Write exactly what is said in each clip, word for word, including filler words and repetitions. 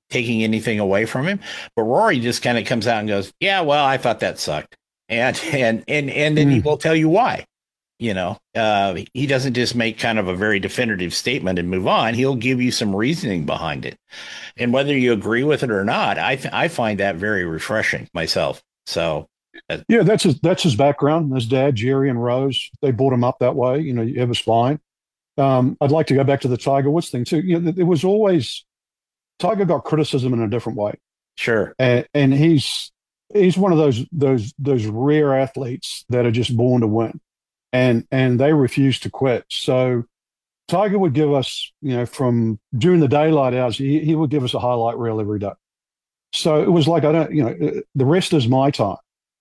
taking anything away from him. But Rory just kind of comes out and goes, "Yeah, well, I thought that sucked," and and and and then he Mm. will tell you why. You know, uh, he doesn't just make kind of a very definitive statement and move on. He'll give you some reasoning behind it, and whether you agree with it or not, I th- I find that very refreshing myself. So, uh, Yeah, that's his that's his background. His dad, Jerry and Rose, they brought him up that way. You know, it was fine. Um, I'd like to go back to the Tiger Woods thing too. You know, it was always Tiger got criticism in a different way, sure, and, and he's he's one of those those those rare athletes that are just born to win, and and they refuse to quit. So Tiger would give us, you know, from during the daylight hours, he, he would give us a highlight reel every day. So it was like I don't, you know, the rest is my time.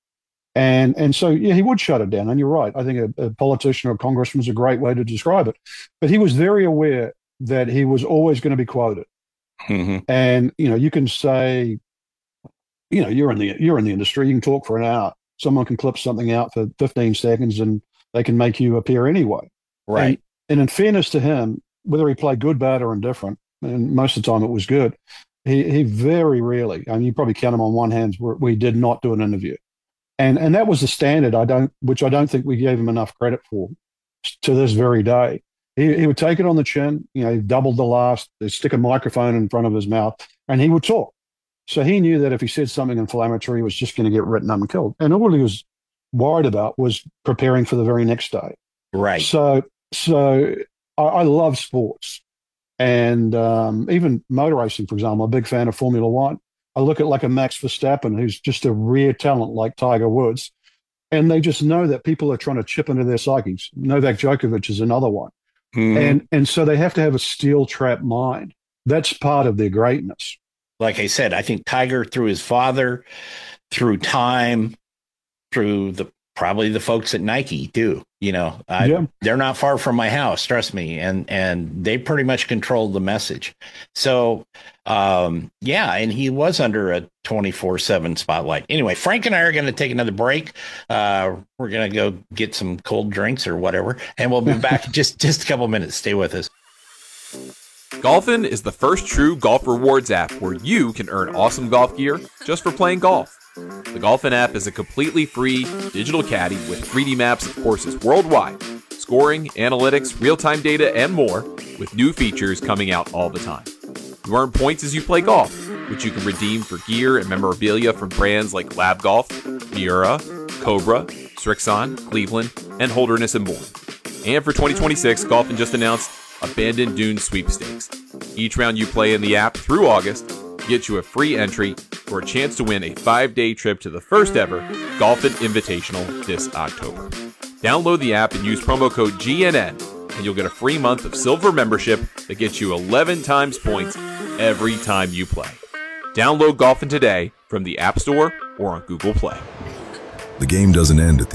And and so yeah, he would shut it down. And you're right. I think a, a politician or a congressman is a great way to describe it. But he was very aware that he was always going to be quoted. hmm And you know, you can say, you know, you're in the you're in the industry. You can talk for an hour. Someone can clip something out for fifteen seconds, and they can make you appear anyway. And right, and in fairness to him, whether he played good, bad, or indifferent, and most of the time it was good, he he very rarely. I mean, you probably count him on one hand where we did not do an interview. And and that was the standard. I don't, which I don't think we gave him enough credit for to this very day. He he would take it on the chin. You know, he doubled the last. They stick a microphone in front of his mouth, and he would talk. So he knew that if he said something inflammatory, he was just going to get written up and killed. And all he was worried about was preparing for the very next day. right. So so I, I love sports, and um, even motor racing, for example. I'm a big fan of Formula One. I look at like a Max Verstappen, who's just a rare talent like Tiger Woods, and they just know that people are trying to chip into their psyches. Novak Djokovic is another one, hmm and and so they have to have a steel trap mind. That's part of their greatness. Like I said, I think Tiger, through his father, through time, through the probably the folks at Nike too. You know, I, Yeah, they're not far from my house, trust me, and and they pretty much controlled the message. So, um, yeah, and he was under a twenty-four seven spotlight. Anyway, Frank and I are going to take another break. Uh, we're going to go get some cold drinks or whatever, and we'll be back in just just a couple minutes. Stay with us. Golfin is the first true golf rewards app where you can earn awesome golf gear just for playing golf. The Golfin app is a completely free digital caddy with three D maps of courses worldwide, scoring, analytics, real-time data, and more, with new features coming out all the time. You earn points as you play golf, which you can redeem for gear and memorabilia from brands like Lab Golf, Miura, Cobra, Srixon, Cleveland, and Holderness and Bourne. And for twenty twenty-six, Golfin just announced Abandoned Dunes Sweepstakes. Each round you play in the app through August gets you a free entry for a chance to win a five-day trip to the first ever Golfin Invitational this October. Download the app and use promo code G N N, and you'll get a free month of silver membership that gets you eleven times points every time you play. Download Golfin today from the App Store or on Google Play. The game doesn't end at the